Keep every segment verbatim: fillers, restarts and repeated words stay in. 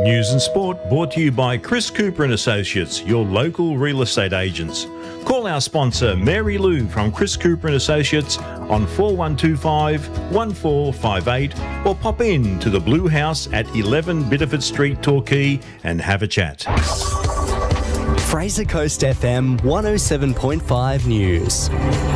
News and sport brought to you by Chris Cooper and Associates, your local real estate agents. Call our sponsor Mary Lou from Chris Cooper and Associates on four one two five, one four five eight or pop in to the Blue House at eleven Biddeford Street, Torquay and have a chat. Fraser Coast F M one oh seven point five News.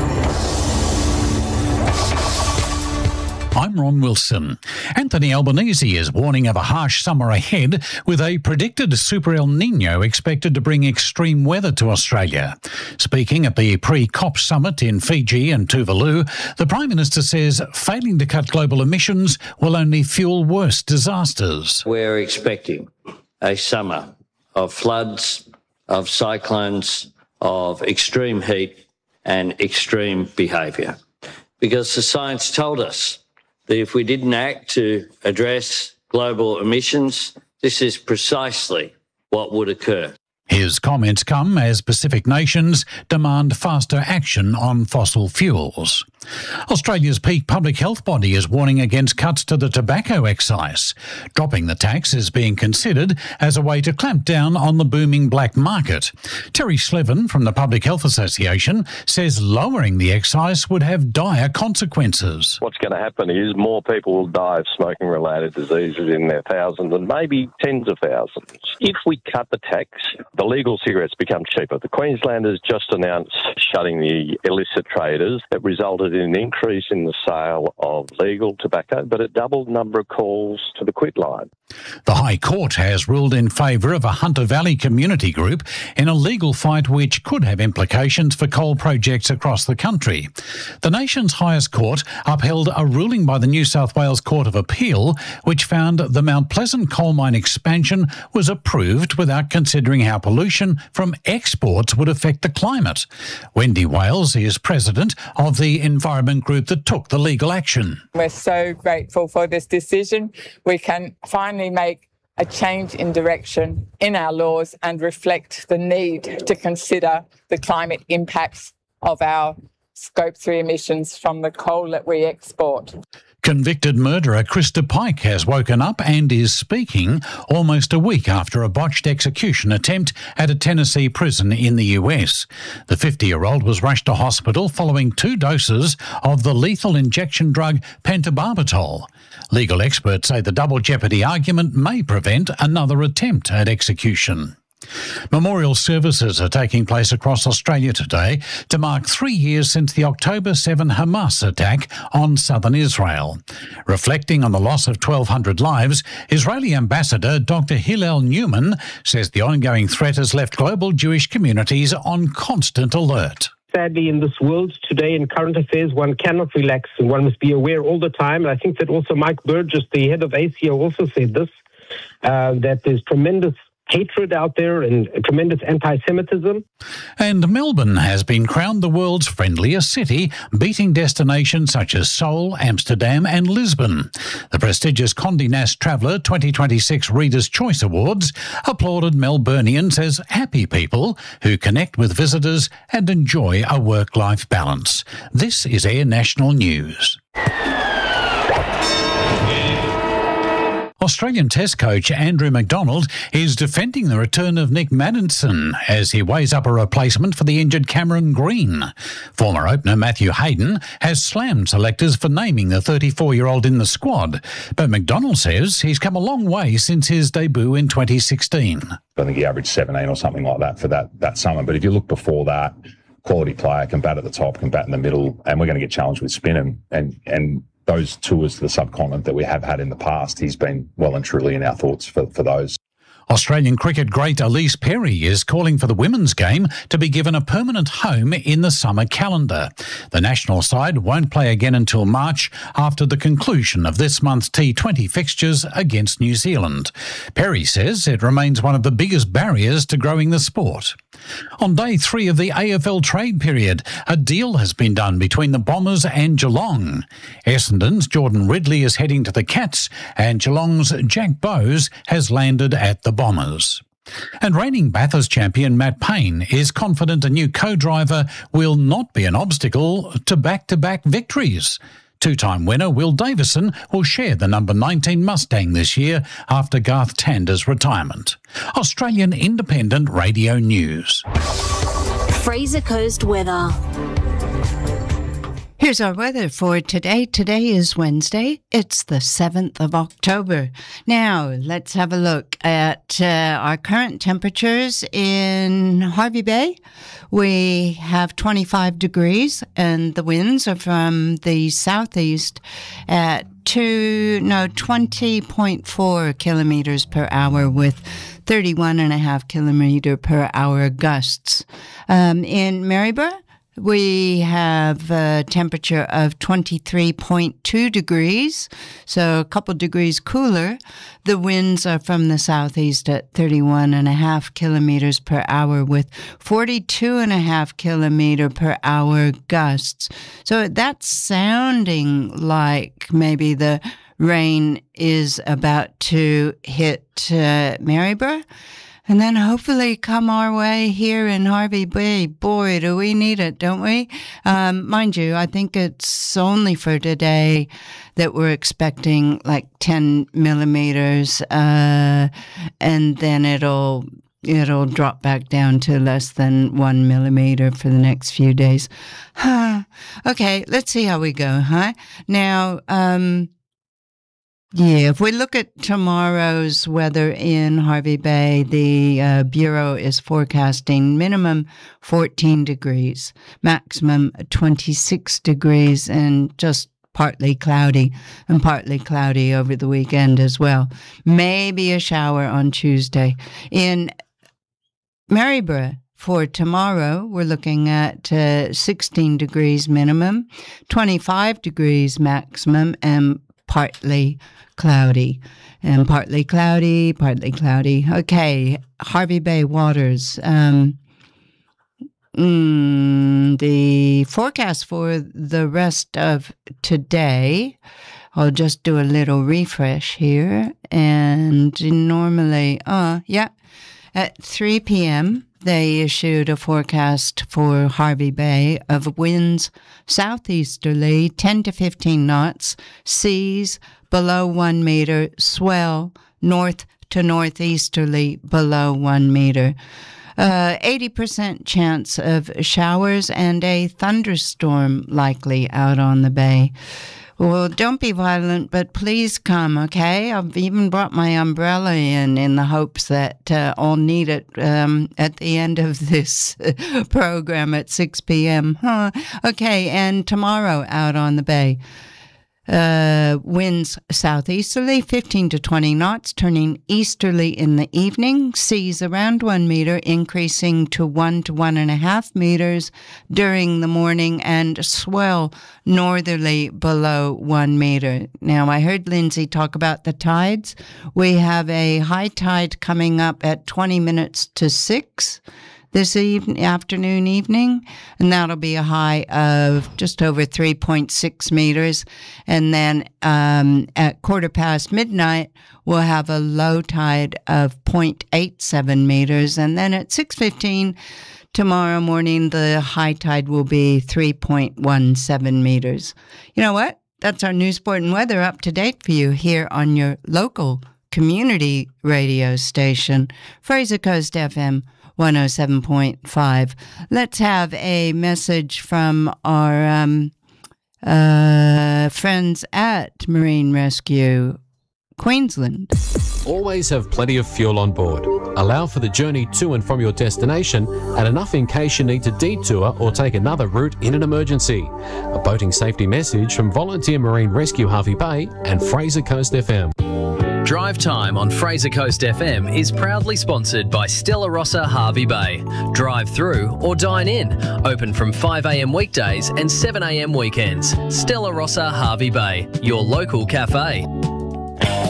I'm Ron Wilson. Anthony Albanese is warning of a harsh summer ahead, with a predicted Super El Nino expected to bring extreme weather to Australia. Speaking at the pre-COP summit in Fiji and Tuvalu, the Prime Minister says failing to cut global emissions will only fuel worse disasters. We're expecting a summer of floods, of cyclones, of extreme heat and extreme behaviour, because the science told us that if we didn't act to address global emissions, this is precisely what would occur. His comments come as Pacific nations demand faster action on fossil fuels. Australia's peak public health body is warning against cuts to the tobacco excise. Dropping the tax is being considered as a way to clamp down on the booming black market. Terry Slevin from the Public Health Association says lowering the excise would have dire consequences. What's going to happen is more people will die of smoking-related diseases in their thousands and maybe tens of thousands. If we cut the tax, the legal cigarettes become cheaper. The Queenslanders just announced shutting the illicit traders. That resulted in an increase in the sale of legal tobacco, but a doubled number of calls to the quit line. The High Court has ruled in favour of a Hunter Valley community group in a legal fight which could have implications for coal projects across the country. The nation's highest court upheld a ruling by the New South Wales Court of Appeal which found the Mount Pleasant coal mine expansion was approved without considering how pollution from exports would affect the climate. Wendy Wales is president of the environment group that took the legal action. We're so grateful for this decision. We can finally make a change in direction in our laws and reflect the need to consider the climate impacts of our Scope three emissions from the coal that we export. Convicted murderer Krista Pike has woken up and is speaking almost a week after a botched execution attempt at a Tennessee prison in the U S. The fifty-year-old was rushed to hospital following two doses of the lethal injection drug pentobarbital. Legal experts say the double jeopardy argument may prevent another attempt at execution. Memorial services are taking place across Australia today to mark three years since the October seventh Hamas attack on southern Israel. Reflecting on the loss of twelve hundred lives, Israeli Ambassador Doctor Hillel Newman says the ongoing threat has left global Jewish communities on constant alert. Sadly, in this world today, in current affairs, one cannot relax and one must be aware all the time. And I think that also Mike Burgess, the head of A C O, also said this, uh, that there's tremendous hatred out there and tremendous anti-Semitism. And Melbourne has been crowned the world's friendliest city, beating destinations such as Seoul, Amsterdam and Lisbon. The prestigious Condé Nast Traveller twenty twenty-six Reader's Choice Awards applauded Melburnians as happy people who connect with visitors and enjoy a work-life balance. This is Air National News. Australian Test coach Andrew McDonald is defending the return of Nick Maddinson as he weighs up a replacement for the injured Cameron Green. Former opener Matthew Hayden has slammed selectors for naming the thirty-four-year-old in the squad, but McDonald says he's come a long way since his debut in twenty sixteen. I think he averaged seventeen or something like that for that, that summer, but if you look before that, quality player, can bat at the top, can bat in the middle, and we're going to get challenged with spin and and, and those tours to the subcontinent that we have had in the past, he's been well and truly in our thoughts for, for those. Australian cricket great Elise Perry is calling for the women's game to be given a permanent home in the summer calendar. The national side won't play again until March after the conclusion of this month's T twenty fixtures against New Zealand. Perry says it remains one of the biggest barriers to growing the sport. On day three of the A F L trade period, a deal has been done between the Bombers and Geelong. Essendon's Jordan Ridley is heading to the Cats and Geelong's Jack Bowes has landed at the Bombers. And reigning Bathurst champion Matt Payne is confident a new co-driver will not be an obstacle to back-to-back victories. Two-time winner Will Davison will share the number nineteen Mustang this year after Garth Tander's retirement. Australian Independent Radio News. Fraser Coast weather. Here's our weather for today. Today is Wednesday. It's the seventh of October. Now, let's have a look at uh, our current temperatures in Hervey Bay. We have twenty-five degrees and the winds are from the southeast at two, no, twenty point four kilometers per hour with thirty-one and a half kilometer per hour gusts. Um, in Maryborough, we have a temperature of twenty-three point two degrees, so a couple degrees cooler. The winds are from the southeast at thirty-one and a half kilometers per hour with forty-two and a half kilometer per hour gusts. So that's sounding like maybe the rain is about to hit uh, Maryborough. And then hopefully come our way here in Hervey Bay. Boy, do we need it, don't we? Um, mind you, I think it's only for today that we're expecting like ten millimeters, uh, and then it'll it'll drop back down to less than one millimeter for the next few days. Okay, let's see how we go, huh? Now, um... yeah, if we look at tomorrow's weather in Hervey Bay, the uh, Bureau is forecasting minimum fourteen degrees, maximum twenty-six degrees, and just partly cloudy, and partly cloudy over the weekend as well. Maybe a shower on Tuesday. In Maryborough, for tomorrow, we're looking at uh, sixteen degrees minimum, twenty-five degrees maximum, and partly cloudy, and partly cloudy, partly cloudy. Okay, Hervey Bay waters. Um, mm, the forecast for the rest of today, I'll just do a little refresh here. And normally, uh, yeah, at three p.m., they issued a forecast for Hervey Bay of winds southeasterly ten to fifteen knots, seas below one meter, swell north to northeasterly below one meter. Uh, eighty percent chance of showers and a thunderstorm likely out on the bay. Well, don't be violent, but please come, okay? I've even brought my umbrella in in the hopes that uh, I'll need it um, at the end of this program at six p.m. Huh. Okay, and tomorrow out on the bay. Uh, winds southeasterly, fifteen to twenty knots, turning easterly in the evening. Seas around one meter, increasing to one to one and a half meters during the morning, and swell northerly below one meter. Now, I heard Lindsay talk about the tides. We have a high tide coming up at twenty minutes to six. This evening, afternoon, evening, and that'll be a high of just over three point six meters. And then um, at quarter past midnight, we'll have a low tide of zero point eight seven meters. And then at six fifteen tomorrow morning, the high tide will be three point one seven meters. You know what? That's our news, sport, and weather up to date for you here on your local community radio station, Fraser Coast F M one oh seven point five. Let's have a message from our um, uh, friends at Marine Rescue Queensland. Always have plenty of fuel on board. Allow for the journey to and from your destination, and enough in case you need to detour or take another route in an emergency. A boating safety message from Volunteer Marine Rescue Hervey Bay and Fraser Coast F M. Drive Time on Fraser Coast F M is proudly sponsored by Stella Rossa Hervey Bay. Drive through or dine in. Open from five a.m. weekdays and seven a.m. weekends. Stella Rossa Hervey Bay, your local cafe.